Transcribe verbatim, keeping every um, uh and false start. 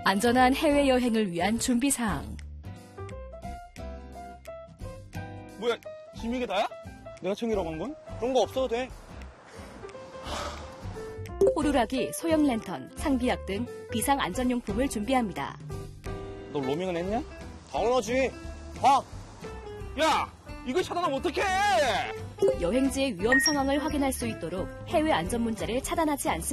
안전한 해외여행을 위한 준비사항. 뭐야, 지금 이게 나야? 내가 챙기라고 한 건? 그런 거 없어도 돼. 호루라기, 소형 랜턴, 상비약 등 비상안전용품을 준비합니다. 너 로밍은 했냐? 당연하지. 봐. 야, 이걸 차단하면 어떡해! 여행지의 위험 상황을 확인할 수 있도록 해외 안전 문자를 차단하지 않습니다.